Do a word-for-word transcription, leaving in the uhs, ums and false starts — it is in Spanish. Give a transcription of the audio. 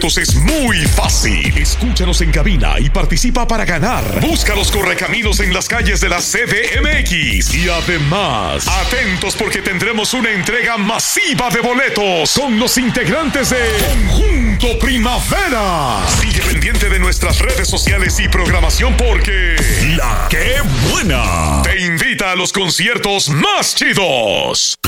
Es muy fácil. Escúchanos en cabina y participa para ganar. Busca los correcaminos en las calles de la C D M X. Y además, atentos porque tendremos una entrega masiva de boletos con los integrantes de Conjunto Primavera. Sigue pendiente de nuestras redes sociales y programación porque La Qué Buena te invita a los conciertos más chidos.